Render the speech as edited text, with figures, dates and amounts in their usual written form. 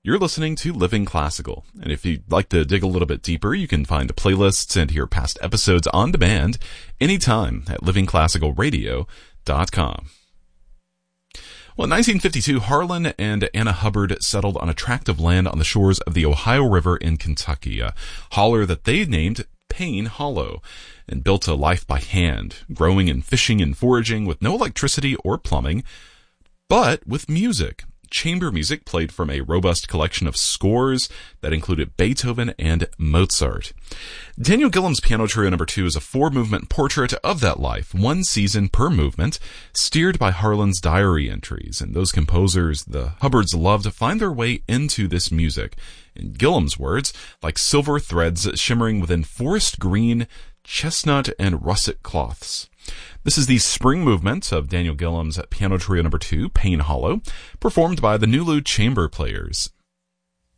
You're listening to Living Classical, and if you'd like to dig a little bit deeper, you can find the playlists and hear past episodes on demand anytime at livingclassicalradio.com. Well, in 1952, Harlan and Anna Hubbard settled on a tract of land on the shores of the Ohio River in Kentucky, a holler that they named Payne Hollow, and built a life by hand, growing and fishing and foraging with no electricity or plumbing, but with music. Chamber music played from a robust collection of scores that included Beethoven and Mozart. Daniel Gillam's Piano Trio No. 2 is a 4-movement portrait of that life, one season per movement, steered by Harlan's diary entries. And those composers the Hubbards loved to find their way into this music. In Gillam's words, like silver threads shimmering within forest green, chestnut, and russet cloths. This is the spring movement of Daniel Gillam's Piano Trio No. 2, Payne Hollow, performed by the Nulu Chamber Players.